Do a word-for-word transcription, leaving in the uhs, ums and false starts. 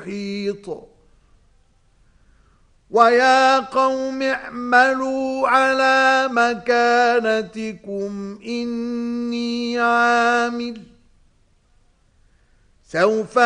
محيط ويا قوم اعملوا على مكانتكم إني عامل سوف